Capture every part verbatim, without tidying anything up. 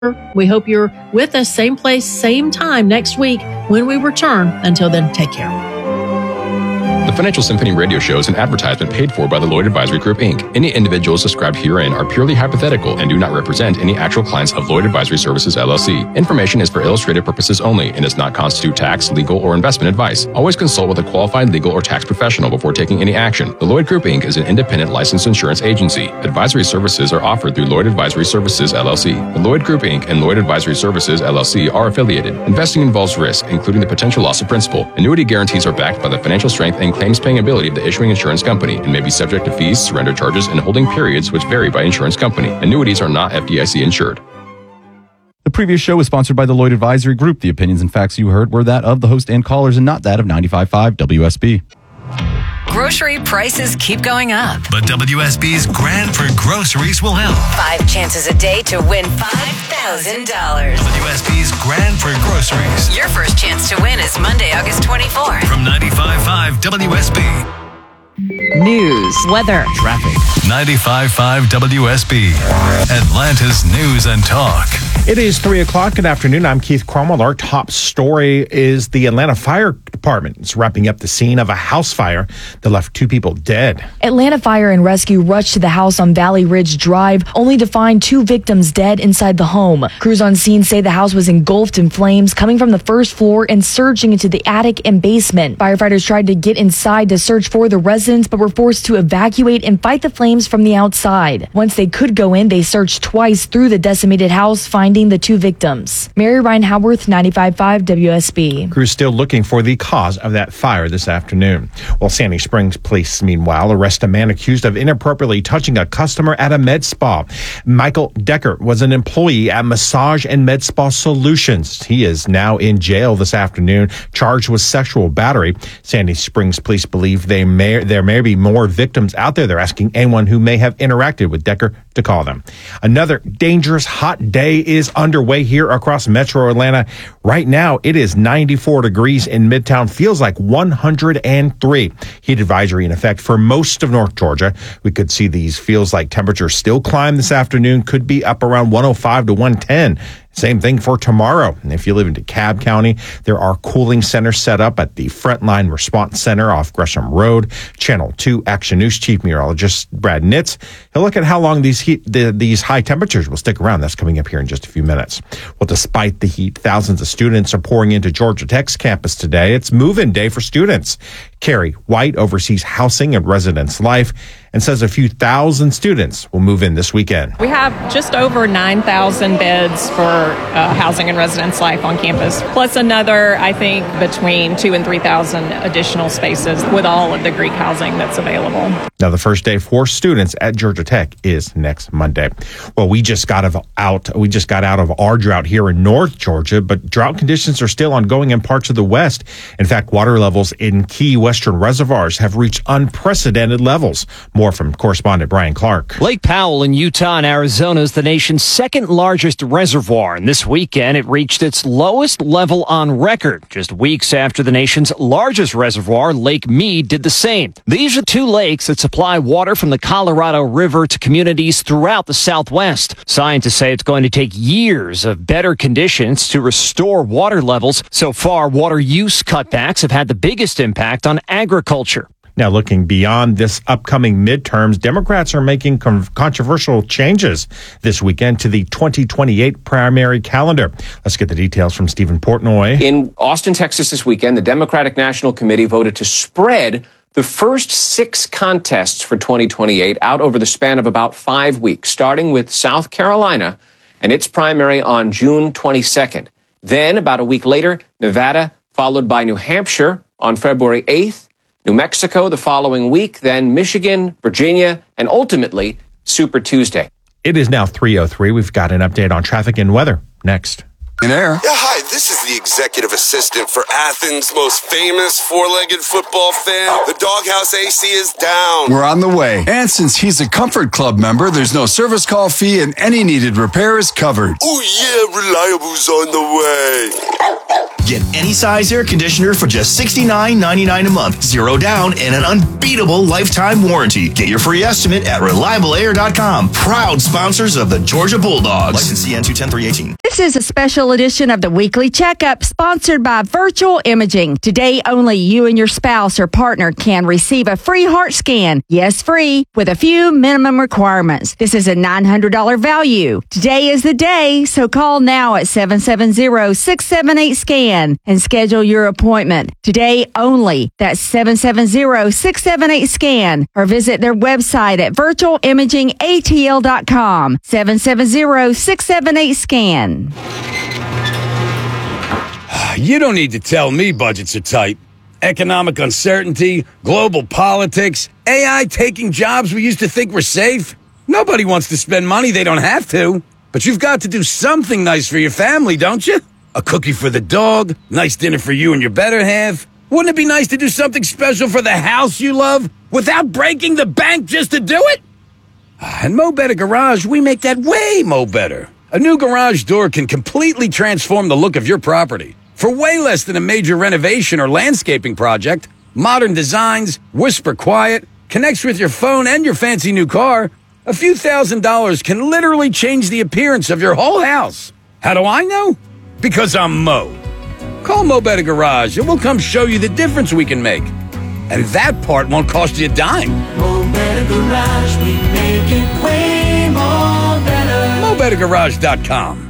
We hope you're with us, same place, same time next week when we return. Until then, take care. The Financial Symphony radio show is an advertisement paid for by the Lloyd Advisory Group, Incorporated. Any individuals described herein are purely hypothetical and do not represent any actual clients of Lloyd Advisory Services, L L C. Information is for illustrative purposes only and does not constitute tax, legal, or investment advice. Always consult with a qualified legal or tax professional before taking any action. The Lloyd Group, Incorporated is an independent licensed insurance agency. Advisory services are offered through Lloyd Advisory Services, L L C. The Lloyd Group, Incorporated and Lloyd Advisory Services, L L C are affiliated. Investing involves risk, including the potential loss of principal. Annuity guarantees are backed by the financial strength and claims-paying ability of the issuing insurance company and may be subject to fees, surrender charges, and holding periods which vary by insurance company. Annuities are not F D I C insured. The previous show was sponsored by the Lloyd Advisory Group. The opinions and facts you heard were that of the host and callers and not that of ninety-five point five W S B. Grocery prices keep going up. But W S B's Grand for Groceries will help. Five chances a day to win five thousand dollars. W S B's Grand for Groceries. Your first chance to win is Monday, August twenty-fourth. From ninety-five point five W S B. News, weather, traffic. ninety-five point five W S B. Atlanta's News and Talk. It is three o'clock. Good afternoon. I'm Keith Cromwell. Our top story is the Atlanta Fire Department is wrapping up the scene of a house fire that left two people dead. Atlanta Fire and Rescue rushed to the house on Valley Ridge Drive, only to find two victims dead inside the home. Crews on scene say the house was engulfed in flames coming from the first floor and surging into the attic and basement. Firefighters tried to get inside to search for the residents, but were forced to evacuate and fight the flames from the outside. Once they could go in, they searched twice through the decimated house, finding the two victims. Mary Ryan Howarth, ninety-five point five W S B. Crews still looking for the cause of that fire this afternoon. Well, Sandy Springs police, meanwhile, arrest a man accused of inappropriately touching a customer at a med spa. Michael Decker was an employee at Massage and Med Spa Solutions. He is now in jail this afternoon, charged with sexual battery. Sandy Springs police believe they may there may be more victims out there. They're asking anyone who may have interacted with Decker to call them. Another dangerous hot day is underway here across Metro Atlanta. Right now, it is ninety-four degrees in Midtown. Feels like one hundred three. Heat advisory in effect for most of North Georgia. We could see these feels like temperatures still climb this afternoon. Could be up around one oh five to one ten. Same thing for tomorrow. And if you live in DeKalb County, there are cooling centers set up at the Frontline Response Center off Gresham Road. Channel two Action News Chief Meteorologist Brad Nitz. He'll look at how long these heat, the, these high temperatures will stick around. That's coming up here in just a few minutes. Well, despite the heat, thousands of students are pouring into Georgia Tech's campus today. It's move-in day for students. Carrie White oversees housing and residence life and says a few thousand students will move in this weekend. We have just over nine thousand beds for uh, housing and residence life on campus, plus another, I think, between two and three thousand additional spaces with all of the Greek housing that's available. Now, the first day for students at Georgia Tech is next Monday. Well, we just got of out. We just got out of our drought here in North Georgia, but drought conditions are still ongoing in parts of the West. In fact, water levels in key western reservoirs have reached unprecedented levels. More from correspondent Brian Clark. Lake Powell in Utah and Arizona is the nation's second largest reservoir, and this weekend it reached its lowest level on record, just weeks after the nation's largest reservoir, Lake Mead, did the same. These are two lakes that supply water from the Colorado River to communities throughout the Southwest. Scientists say it's going to take years of better conditions to restore water levels. So far, water use cutbacks have had the biggest impact on agriculture. Now, looking beyond this upcoming midterms, Democrats are making con- controversial changes this weekend to the twenty twenty-eight primary calendar. Let's get the details from Stephen Portnoy. In Austin, Texas this weekend, the Democratic National Committee voted to spread the first six contests for twenty twenty-eight out over the span of about five weeks, starting with South Carolina and its primary on June twenty-second. Then, about a week later, Nevada, followed by New Hampshire on February eighth. New Mexico the following week, then Michigan, Virginia, and ultimately Super Tuesday. It is now three oh three. We've got an update on traffic and weather next. Air. Yeah, hi, this is the executive assistant for Athens' most famous four-legged football fan. The doghouse A C is down. We're on the way. And since he's a Comfort Club member, there's no service call fee and any needed repair is covered. Oh yeah, Reliable's on the way. Get any size air conditioner for just sixty-nine ninety-nine a month, zero down, and an unbeatable lifetime warranty. Get your free estimate at reliable air dot com. Proud sponsors of the Georgia Bulldogs. License C N two ten three eighteen. This is a special edition of the Weekly Checkup sponsored by Virtual Imaging. Today, only you and your spouse or partner can receive a free heart scan. Yes, free, with a few minimum requirements. This is a nine hundred dollars value. Today is the day, so call now at seven seven zero, six seven eight, scan and schedule your appointment. Today only. That's seven seven zero, six seven eight, scan or visit their website at virtual imaging a t l dot com. seven seven zero, six seven eight, scan. You don't need to tell me budgets are tight. Economic uncertainty, global politics, A I taking jobs we used to think were safe. Nobody wants to spend money they don't have to. But you've got to do something nice for your family, don't you? A cookie for the dog, nice dinner for you and your better half. Wouldn't it be nice to do something special for the house you love without breaking the bank just to do it? And Mo Better Garage, we make that way mo better. A new garage door can completely transform the look of your property. For way less than a major renovation or landscaping project, modern designs, whisper quiet, connects with your phone and your fancy new car, a few thousand dollars can literally change the appearance of your whole house. How do I know? Because I'm Mo. Call Mo Better Garage and we'll come show you the difference we can make. And that part won't cost you a dime. Mo Better Garage, we make it way more better. mo better garage dot com.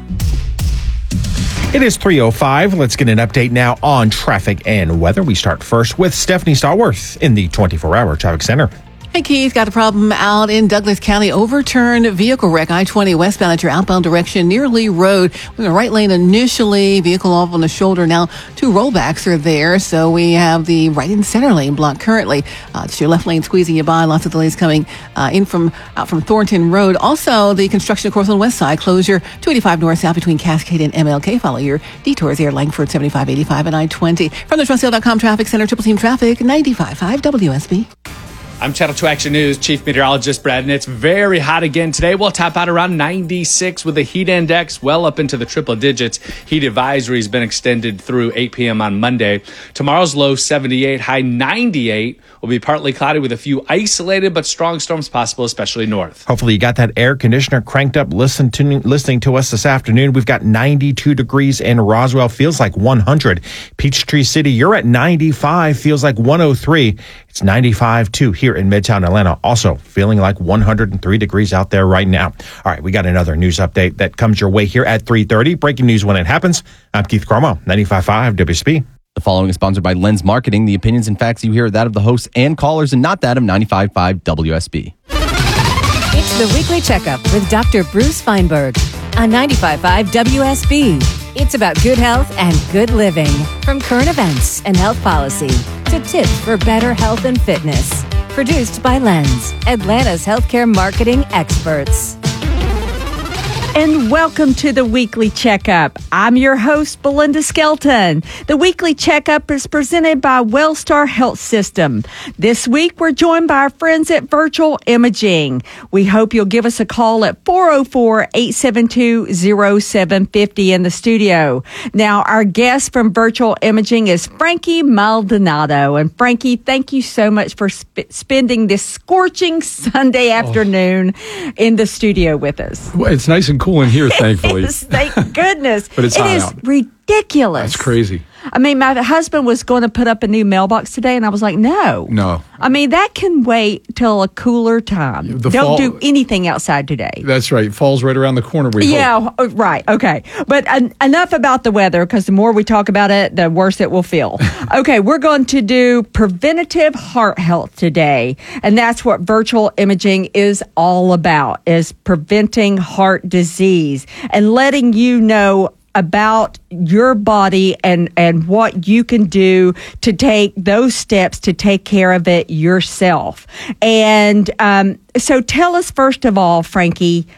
It is three oh five. Let's get an update now on traffic and weather. We start first with Stephanie Stallworth in the twenty-four hour Traffic Center. Hey, Keith, got a problem out in Douglas County. Overturned vehicle wreck, I twenty westbound at your outbound direction near Lee Road. In the right lane initially, vehicle off on the shoulder. Now, two rollbacks are there, so we have the right and center lane blocked currently. Uh, it's your left lane squeezing you by. Lots of delays coming uh, in from out from Thornton Road. Also, the construction, of course, on the west side. Closure two eighty-five north south between Cascade and M L K. Follow your detours there, Langford seventy-five eighty-five and I twenty. From the Trust Sale dot com Traffic Center, Triple Team Traffic, ninety-five point five W S B. I'm Channel two Action News Chief Meteorologist Brad, and it's very hot again today. We'll top out around ninety-six with the heat index well up into the triple digits. Heat advisory has been extended through eight p.m. on Monday. Tomorrow's low seventy-eight, high ninety-eight. Will be partly cloudy with a few isolated but strong storms possible, especially north. Hopefully you got that air conditioner cranked up, listen to, listening to us this afternoon. We've got ninety-two degrees in Roswell, feels like one hundred. Peachtree City, you're at ninety-five, feels like one oh three. It's ninety-five, too, here in Midtown Atlanta. Also feeling like one hundred three degrees out there right now. All right, we got another news update that comes your way here at three thirty. Breaking news when it happens. I'm Keith Cromwell, ninety-five point five W S B. The following is sponsored by Lens Marketing. The opinions and facts you hear are that of the hosts and callers and not that of ninety-five point five W S B. It's the Weekly Checkup with Doctor Bruce Feinberg on ninety-five point five W S B. It's about good health and good living. From current events and health policy to tips for better health and fitness. Produced by Lens, Atlanta's healthcare marketing experts. And welcome to the Weekly Checkup. I'm your host, Belinda Skelton. The Weekly Checkup is presented by Wellstar Health System. This week, we're joined by our friends at Virtual Imaging. We hope you'll give us a call at four oh four, eight seven two, oh seven five oh in the studio. Now, our guest from Virtual Imaging is Frankie Maldonado. And Frankie, thank you so much for sp- spending this scorching Sunday afternoon oh. in the studio with us. Well, it's nice and cool in here, thankfully. Yes, thank goodness. But it's it hot is out. ridiculous. That's crazy. I mean, my husband was going to put up a new mailbox today, and I was like, no. No. I mean, that can wait till a cooler time. The Don't fall, do anything outside today. That's right. Fall's right around the corner, we yeah, hope. right. Okay. But uh, enough about the weather, because the more we talk about it, the worse it will feel. Okay, we're going to do preventative heart health today, and that's what virtual imaging is all about, is preventing heart disease and letting you know about your body and, and what you can do to take those steps to take care of it yourself. And um, so tell us, first of all, Frankie,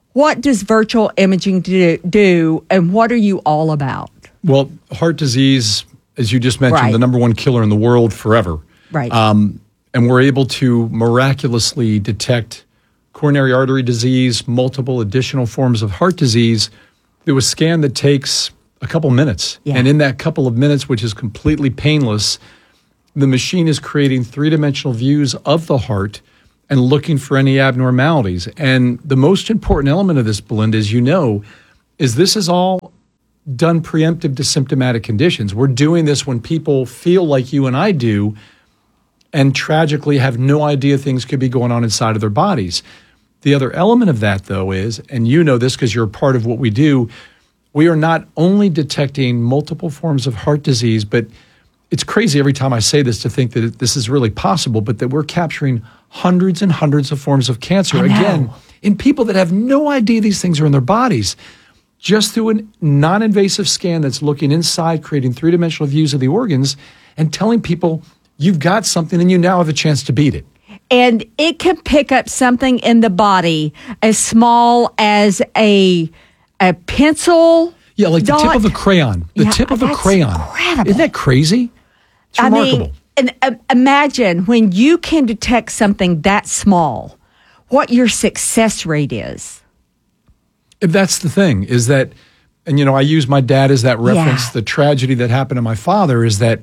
What does virtual imaging do, do and what are you all about? Well, heart disease, as you just mentioned, Right. the number one killer in the world forever. Right. Um, and we're able to miraculously detect coronary artery disease, multiple additional forms of heart disease through a scan that takes a couple minutes. Yeah. And in that couple of minutes, which is completely painless, the machine is creating three-dimensional views of the heart and looking for any abnormalities. And the most important element of this, Belinda, as you know, is this is all done preemptive to symptomatic conditions. We're doing this when people feel like you and I do and tragically have no idea things could be going on inside of their bodies. The other element of that, though, is, and you know this because you're a part of what we do, we are not only detecting multiple forms of heart disease, but it's crazy every time I say this to think that this is really possible, but that we're capturing hundreds and hundreds of forms of cancer, I know. again, in people that have no idea these things are in their bodies. Just through a non-invasive scan that's looking inside, creating three-dimensional views of the organs, and telling people you've got something and you now have a chance to beat it. And it can pick up something in the body as small as a a pencil. Yeah, like the dot. tip of a crayon. The Yeah, tip of a that's crayon. incredible. Isn't that crazy? It's I remarkable. mean, and uh, imagine when you can detect something that small, what your success rate is. That's the thing, is that, and you know, I use my dad as that reference. Yeah. The tragedy that happened to my father is that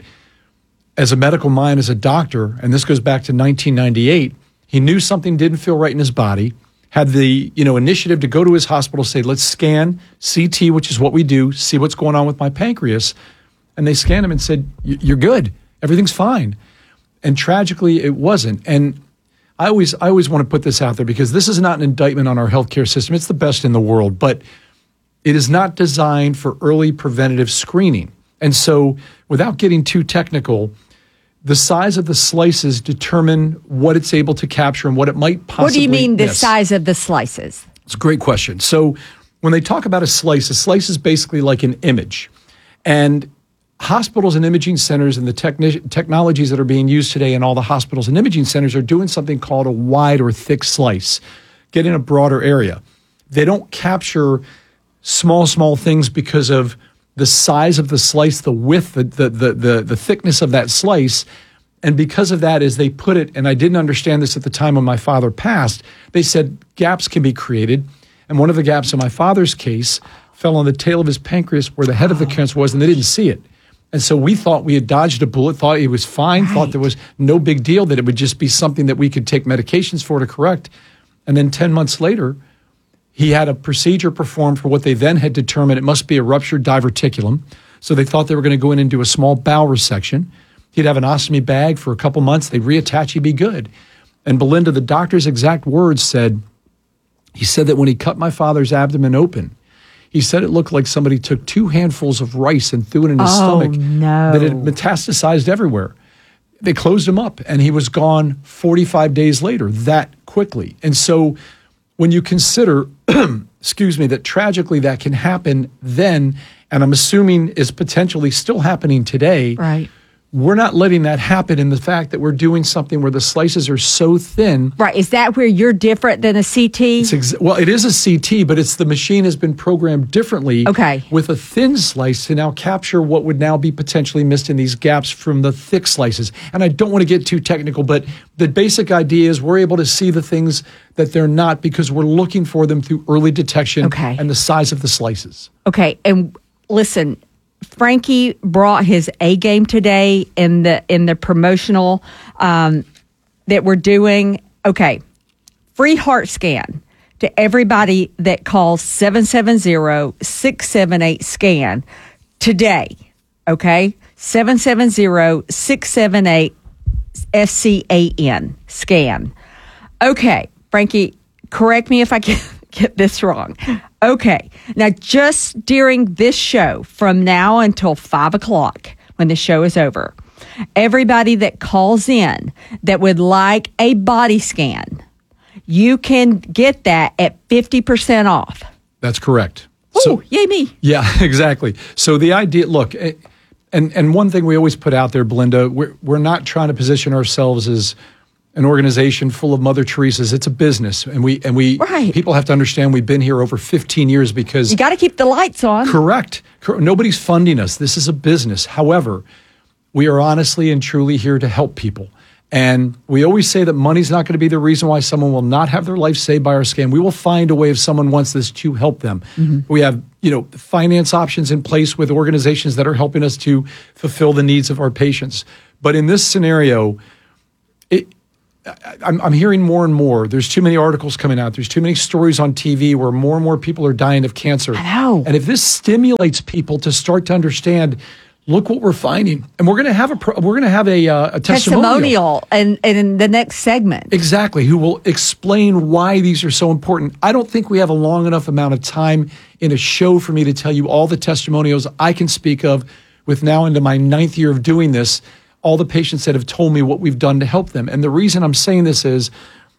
as a medical mind, as a doctor, and this goes back to nineteen ninety-eight, he knew something didn't feel right in his body, had the, you know, initiative to go to his hospital, say, let's scan C T, which is what we do, see what's going on with my pancreas. And they scanned him and said, you're good. Everything's fine. And tragically, it wasn't. And I always, I always want to put this out there because this is not an indictment on our healthcare system. It's the best in the world, but it is not designed for early preventative screening. And so without getting too technical, the size of the slices determine what it's able to capture and what it might possibly What do you mean the miss. size of the slices? It's a great question. So when they talk about a slice, a slice is basically like an image. And hospitals and imaging centers and the techni- technologies that are being used today in all the hospitals and imaging centers are doing something called a wide or thick slice, getting a broader area. They don't capture small, small things because of the size of the slice, the width, the, the, the, the, the thickness of that slice. And because of that, as they put it, and I didn't understand this at the time when my father passed, they said gaps can be created. And one of the gaps in my father's case fell on the tail of his pancreas where the head of the cancer was, and they didn't see it. And so we thought we had dodged a bullet, thought he was fine, right. thought there was no big deal, that it would just be something that we could take medications for to correct. And then ten months later, he had a procedure performed for what they then had determined it must be a ruptured diverticulum. So they thought they were going to go in and do a small bowel resection. He'd have an ostomy bag for a couple months. They'd reattach, he'd be good. And Belinda, the doctor's exact words said, he said that when he cut my father's abdomen open, he said it looked like somebody took two handfuls of rice and threw it in his Oh, stomach. no. That it metastasized everywhere. They closed him up, and he was gone forty-five days later, that quickly. And so when you consider, excuse me, that tragically that can happen then, and I'm assuming is potentially still happening today, Right. we're not letting that happen in the fact that we're doing something where the slices are so thin. Right. Is that where you're different than a C T? It's ex- well, it is a C T, but it's the machine has been programmed differently Okay. with a thin slice to now capture what would now be potentially missed in these gaps from the thick slices. And I don't want to get too technical, but the basic idea is we're able to see the things that they're not because we're looking for them through early detection Okay. and the size of the slices. Okay. And listen, Frankie brought his A game today in the in the promotional um, that we're doing. Okay, free heart scan to everybody that calls seven seven zero, six seven eight, SCAN today. Okay, seven seven zero, six seven eight, S C A N, SCAN. Okay, Frankie, correct me if I get, get this wrong. Okay, now just during this show, from now until five o'clock, when the show is over, everybody that calls in that would like a body scan, you can get that at fifty percent off. That's correct. Ooh, So- yay me. Yeah, exactly. So the idea, look, eh, and and one thing we always put out there, Belinda, we're we're not trying to position ourselves as an organization full of Mother Teresa's. It's a business, and we and we Right. people have to understand we've been here over fifteen years because You got to keep the lights on. correct. Cor- Nobody's funding us. This is a business. However, we are honestly and truly here to help people. And we always say that money's not going to be the reason why someone will not have their life saved by our scan. We will find a way if someone wants this to help them. We have, you know, finance options in place with organizations that are helping us to fulfill the needs of our patients. But in this scenario, it, I, I'm, I'm hearing more and more. There's too many articles coming out. There's too many stories on T V where more and more people are dying of cancer. I know. And if this stimulates people to start to understand, look what we're finding, and we're going to have a pro- we're going to have a, uh, a testimonial. Testimonial and, and in the next segment. Exactly, who will explain why these are so important. I don't think we have a long enough amount of time in a show for me to tell you all the testimonials I can speak of with now into my ninth year of doing this, all the patients that have told me what we've done to help them. And the reason I'm saying this is,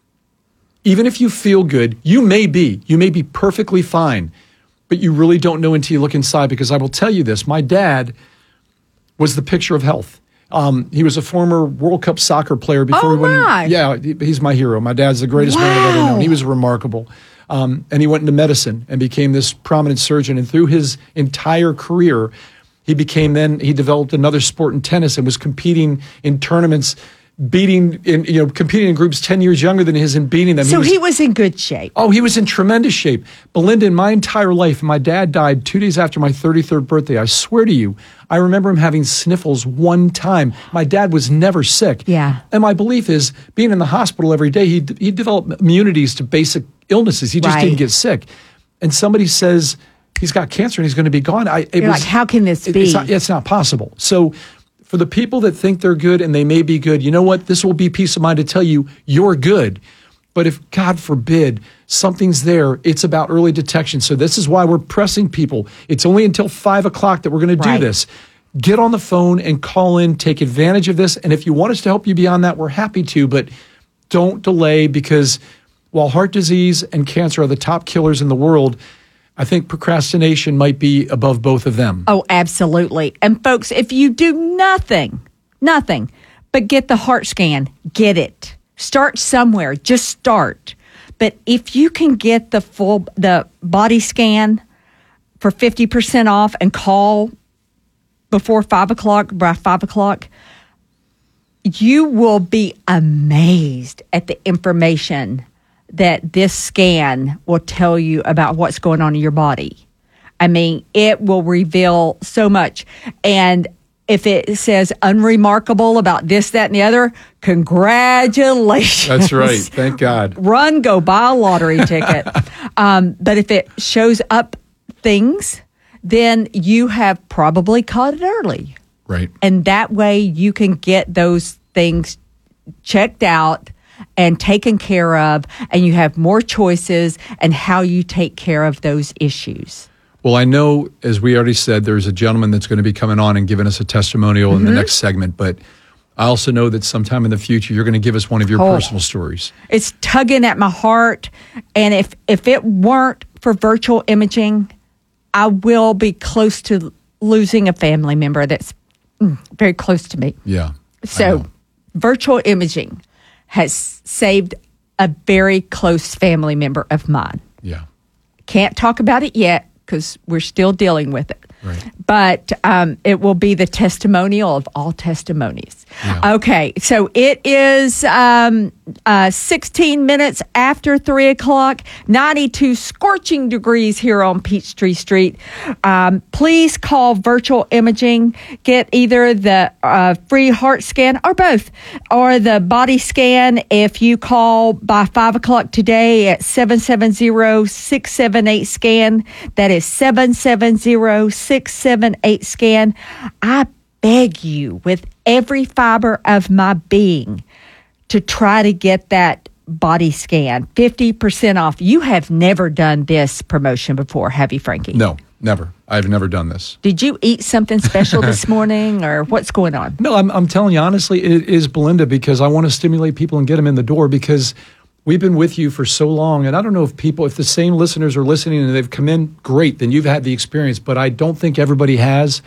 even if you feel good, you may be, you may be perfectly fine, but you really don't know until you look inside, because I will tell you this, my dad was the picture of health. Um, he was a former World Cup soccer player before Oh, he went. in- my. yeah, he- he's my hero. My dad's the greatest man I've ever Wow. known. He was remarkable. Um, and he went into medicine and became this prominent surgeon. And through his entire career, he became then, he developed another sport in tennis and was competing in tournaments, beating, in, you know, competing in groups ten years younger than his and beating them. So he was in good shape. Oh, he was in tremendous shape. Belinda, in my entire life, my dad died two days after my thirty-third birthday. I swear to you, I remember him having sniffles one time. My dad was never sick. Yeah. And my belief is, being in the hospital every day, he he developed immunities to basic illnesses. He just Right. didn't get sick. And somebody says he's got cancer and he's going to be gone. I, it You're was, like, how can this it- be? It's not, it's not possible. So for the people that think they're good, and they may be good, you know what? This will be peace of mind to tell you you're good. But if, God forbid, something's there, it's about early detection. So this is why we're pressing people. It's only until five o'clock that we're going to do Right. this. Get on the phone and call in, take advantage of this. And if you want us to help you beyond that, we're happy to, but don't delay, because while heart disease and cancer are the top killers in the world, I think procrastination might be above both of them. Oh, absolutely. And folks, if you do nothing, nothing, but get the heart scan, get it. Start somewhere. Just start. But if you can get the full, the body scan for fifty percent off and call before five o'clock, by five o'clock, you will be amazed at the information that this scan will tell you about what's going on in your body. I mean, it will reveal so much. And if it says unremarkable about this, that, and the other, congratulations. That's right. Thank God. Run, go buy a lottery ticket. um, but if it shows up things, then you have probably caught it early. Right. And that way you can get those things checked out and taken care of, and you have more choices and how you take care of those issues. Well, I know, as we already said, there's a gentleman that's going to be coming on and giving us a testimonial in the Mhm. next segment, but I also know that sometime in the future, you're going to give us one of your Oh. personal stories. It's tugging at my heart, and if if it weren't for virtual imaging, I will be close to losing a family member that's mm, very close to me. Yeah. So, virtual imaging has saved a very close family member of mine. Yeah. Can't talk about it yet because we're still dealing with it. Right. But um, it will be the testimonial of all testimonies. Okay, so it is um, uh, sixteen minutes after three o'clock, ninety-two scorching degrees here on Peachtree Street. Um, please call Virtual Imaging. Get either the uh, free heart scan or both, or the body scan if you call by five o'clock today at seven seven zero, six seven eight, SCAN. That is seven seven zero, six seven eight, SCAN. I beg you with every fiber of my being to try to get that body scan, fifty percent off. You have never done this promotion before, have you, Frankie? No, never. I've never done this. Did you eat something special this morning, or what's going on? No, I'm, I'm telling you, honestly, it is Belinda, because I want to stimulate people and get them in the door, because we've been with you for so long. And I don't know if people, if the same listeners are listening and they've come in, great, then you've had the experience. But I don't think everybody has. Right.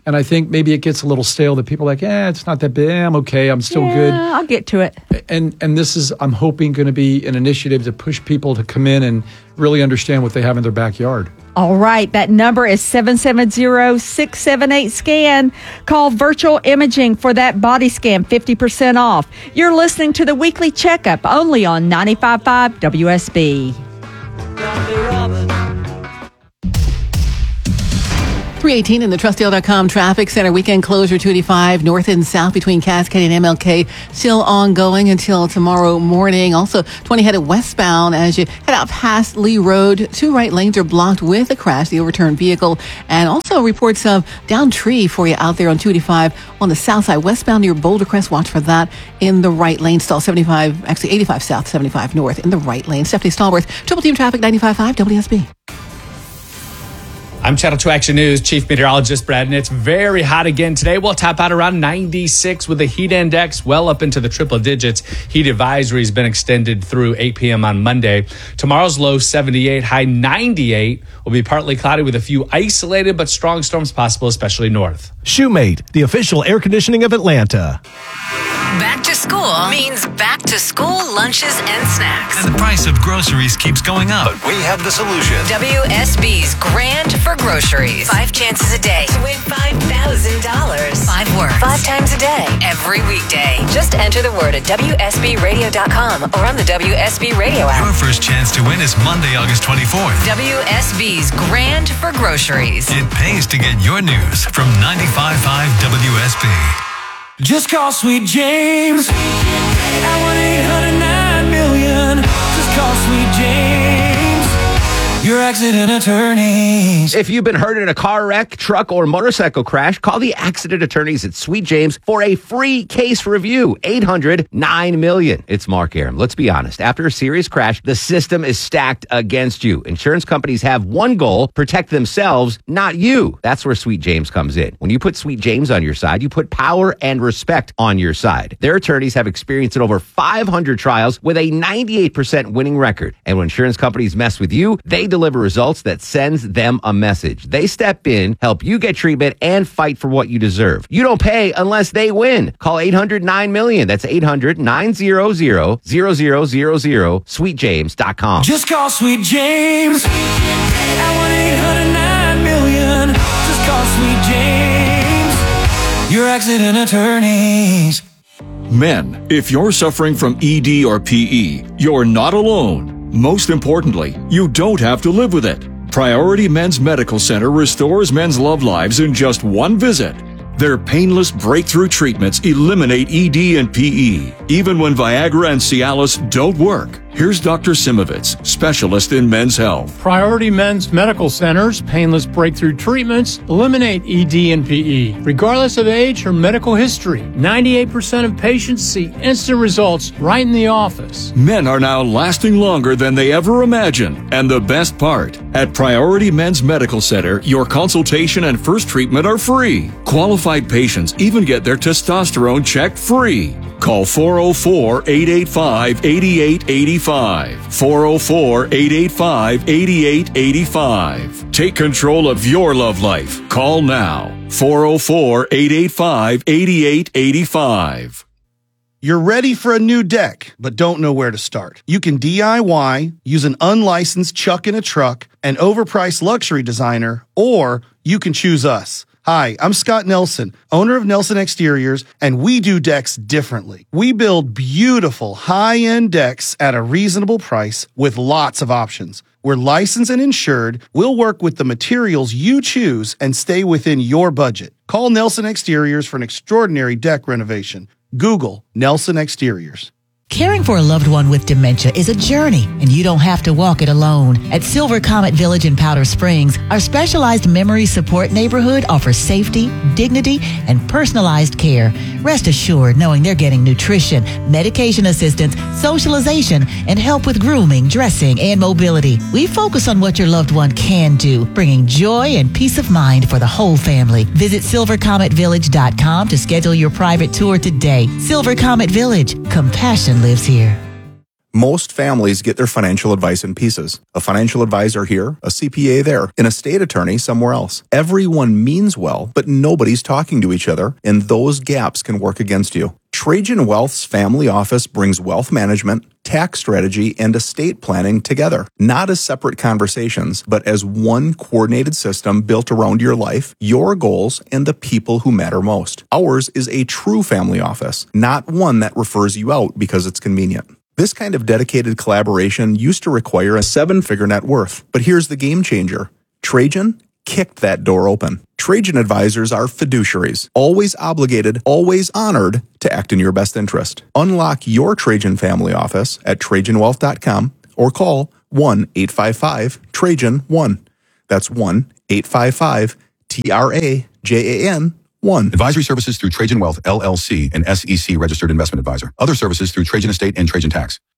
And I think maybe it gets a little stale that people are like, eh, it's not that big. I'm okay. I'm still yeah, good. I'll get to it. And and this is, I'm hoping, going to be an initiative to push people to come in and really understand what they have in their backyard. All right. That number is seven seven zero, six seven eight, SCAN. Call Virtual Imaging for that body scan, fifty percent off. You're listening to the Weekly Checkup only on ninety-five point five W S B. three eighteen in the Trustdale dot com traffic center. Weekend closure two eighty-five north and south between Cascade and M L K still ongoing until tomorrow morning. Also twenty headed westbound as you head out past Lee Road. Two right lanes are blocked with a crash, the overturned vehicle. And also reports of down tree for you out there on two eighty-five on the south side westbound near Boulder Crest. Watch for that in the right lane. Stall seventy-five, actually eighty-five south, seventy-five north in the right lane. Stephanie Stallworth, Triple Team Traffic, ninety-five point five W S B. I'm Channel two Action News Chief Meteorologist Brad, and it's very hot again today. We'll top out around ninety-six with the heat index well up into the triple digits. Heat advisory has been extended through eight p.m. on Monday. Tomorrow's low seventy-eight, high ninety-eight. Will be partly cloudy with a few isolated but strong storms possible, especially north. Shoemate, the official air conditioning of Atlanta. Back to school means back to school lunches and snacks. And the price of groceries keeps going up. But we have the solution. W S B's Grand for Groceries. Five chances a day to win five thousand dollars. Five words. Five times a day. Every weekday. Just enter the word at W S B radio dot com or on the W S B Radio app. Your first chance to win is Monday, August twenty-fourth. W S B's Grand for Groceries. It pays to get your news from ninety-five point five W S B. Just call Sweet James at one eight hundred nine million. Just call Sweet James, your accident attorneys. If you've been hurt in a car wreck, truck, or motorcycle crash, call the accident attorneys at Sweet James for a free case review. eight hundred nine million. It's Mark Aram. Let's be honest. After a serious crash, the system is stacked against you. Insurance companies have one goal: protect themselves, not you. That's where Sweet James comes in. When you put Sweet James on your side, you put power and respect on your side. Their attorneys have experience in over five hundred trials with a ninety-eight percent winning record. And when insurance companies mess with you, they deliver results that sends them a message. They step in, help you get treatment, and fight for what you deserve. You don't pay unless they win. Call eight hundred nine million. That's eight hundred nine hundred zero zero zero zero. sweet james dot com. Just call Sweet James at one eight hundred nine million. Just call Sweet James, your accident attorneys. Men, if you're suffering from E D or P E, you're not alone. Most importantly, you don't have to live with it. Priority Men's Medical Center restores men's love lives in just one visit. Their painless breakthrough treatments eliminate E D and P E, even when Viagra and Cialis don't work. Here's Doctor Simovitz, specialist in men's health. Priority Men's Medical Center's painless breakthrough treatments eliminate E D and P E, regardless of age or medical history. ninety-eight percent of patients see instant results right in the office. Men are now lasting longer than they ever imagined. And the best part, at Priority Men's Medical Center, your consultation and first treatment are free. Qualified patients even get their testosterone checked free. Call four oh four, eight eight five, eight eight eight five. four oh four, eight eight five, eight eight eight five. Take control of your love life. Call now. four oh four, eight eight five, eight eight eight five. You're ready for a new deck, but don't know where to start. You can D I Y, use an unlicensed chuck in a truck, an overpriced luxury designer, or you can choose us. Hi, I'm Scott Nelson, owner of Nelson Exteriors, and we do decks differently. We build beautiful, high-end decks at a reasonable price with lots of options. We're licensed and insured. We'll work with the materials you choose and stay within your budget. Call Nelson Exteriors for an extraordinary deck renovation. Google Nelson Exteriors. Caring for a loved one with dementia is a journey, and you don't have to walk it alone. At Silver Comet Village in Powder Springs, our specialized memory support neighborhood offers safety, dignity, and personalized care. Rest assured knowing they're getting nutrition, medication assistance, socialization, and help with grooming, dressing, and mobility. We focus on what your loved one can do, bringing joy and peace of mind for the whole family. Visit silver comet village dot com to schedule your private tour today. Silver Comet Village. Compassion lives here. Most families get their financial advice in pieces. A financial advisor here, a C P A there, an estate attorney somewhere else. Everyone means well, but nobody's talking to each other, and those gaps can work against you. Trajan Wealth's family office brings wealth management, tax strategy, and estate planning together, not as separate conversations, but as one coordinated system built around your life, your goals, and the people who matter most. Ours is a true family office, not one that refers you out because it's convenient. This kind of dedicated collaboration used to require a seven-figure net worth, but here's the game changer. Trajan kicked that door open. Trajan advisors are fiduciaries, always obligated, always honored to act in your best interest. Unlock your Trajan family office at Trajan Wealth dot com or call one eight five five Trajan one. That's one eight five five T R A J A N one. Advisory services through Trajan Wealth, L L C, an S E C registered investment advisor. Other services through Trajan Estate and Trajan Tax.